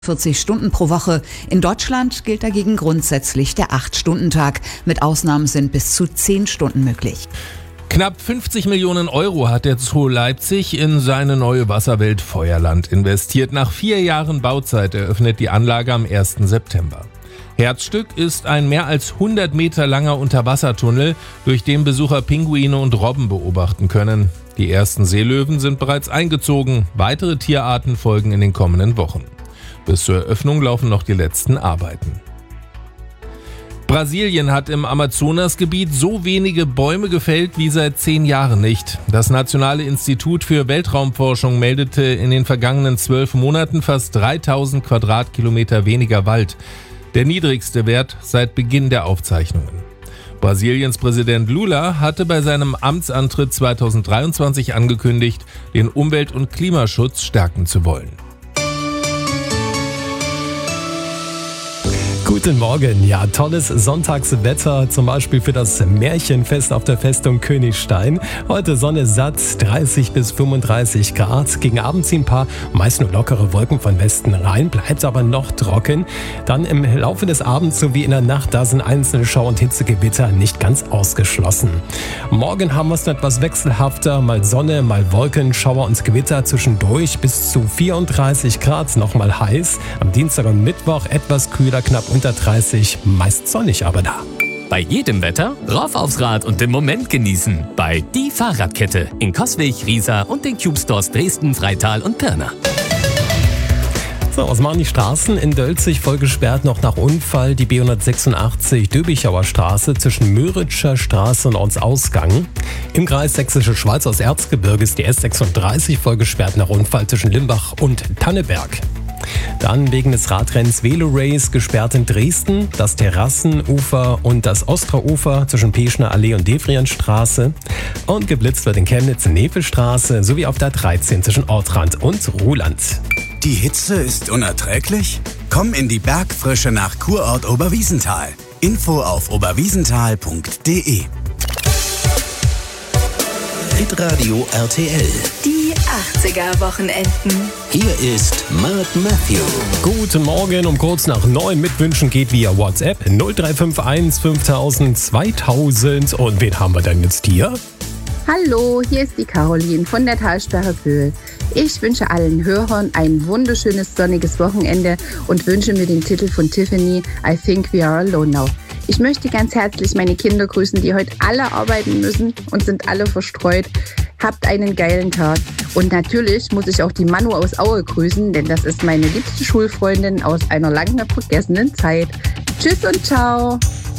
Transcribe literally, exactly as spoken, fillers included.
vierzig Stunden pro Woche. In Deutschland gilt dagegen grundsätzlich der acht-Stunden-Tag. Mit Ausnahmen sind bis zu zehn Stunden möglich. Knapp fünfzig Millionen Euro hat der Zoo Leipzig in seine neue Wasserwelt Feuerland investiert. Nach vier Jahren Bauzeit eröffnet die Anlage am ersten September. Herzstück ist ein mehr als hundert Meter langer Unterwassertunnel, durch den Besucher Pinguine und Robben beobachten können. Die ersten Seelöwen sind bereits eingezogen. Weitere Tierarten folgen in den kommenden Wochen. Bis zur Eröffnung laufen noch die letzten Arbeiten. Brasilien hat im Amazonasgebiet so wenige Bäume gefällt wie seit zehn Jahren nicht. Das Nationale Institut für Weltraumforschung meldete in den vergangenen zwölf Monaten fast dreitausend Quadratkilometer weniger Wald. Der niedrigste Wert seit Beginn der Aufzeichnungen. Brasiliens Präsident Lula hatte bei seinem Amtsantritt zweitausenddreiundzwanzig angekündigt, den Umwelt- und Klimaschutz stärken zu wollen. Guten Morgen. Ja, tolles Sonntagswetter, zum Beispiel für das Märchenfest auf der Festung Königstein. Heute Sonne satt, dreißig bis fünfunddreißig Grad. Gegen Abend ziehen ein paar, meist nur lockere Wolken von Westen rein, bleibt aber noch trocken. Dann im Laufe des Abends sowie in der Nacht, da sind einzelne Schau- und Hitzegewitter nicht ganz ausgeschlossen. Morgen haben wir es etwas wechselhafter, mal Sonne, mal Wolken, Schauer und Gewitter zwischendurch bis zu vierunddreißig Grad, nochmal heiß. Am Dienstag und Mittwoch etwas kühler, knapp unter dreißig, meist sonnig aber da. Bei jedem Wetter rauf aufs Rad und den Moment genießen. Bei Die Fahrradkette in Coswig, Riesa und den Cube Stores Dresden, Freital und Pirna. So, was machen die Straßen? In Dölzig voll gesperrt noch nach Unfall. Die B hundertsechsundachtzig Döbichauer Straße zwischen Müritscher Straße und Ortsausgang. Im Kreis Sächsische Schweiz aus Erzgebirge ist die S sechsunddreißig voll gesperrt nach Unfall zwischen Limbach und Tanneberg. Dann wegen des Radrennens Velo Race gesperrt in Dresden, das Terrassenufer und das Ostraufer zwischen Peschner Allee und Devrienstraße. Und geblitzt wird in Chemnitz Nevelstraße sowie auf der dreizehn zwischen Ortrand und Ruhland. Die Hitze ist unerträglich? Komm in die Bergfrische nach Kurort Oberwiesenthal. Info auf oberwiesenthal punkt de. Hitradio R T L. Die achtziger-Wochenenden. Hier ist Mark Matthew. Guten Morgen, um kurz nach neun mitwünschen geht via WhatsApp null drei fünf eins fünftausend zweitausend. Und wen haben wir denn jetzt hier? Hallo, hier ist die Caroline von der Talsperre Böhl. Ich wünsche allen Hörern ein wunderschönes sonniges Wochenende und wünsche mir den Titel von Tiffany, I Think We Are Alone Now. Ich möchte ganz herzlich meine Kinder grüßen, die heute alle arbeiten müssen und sind alle verstreut. Habt einen geilen Tag. Und natürlich muss ich auch die Manu aus Aue grüßen, denn das ist meine liebste Schulfreundin aus einer lange vergessenen Zeit. Tschüss und ciao.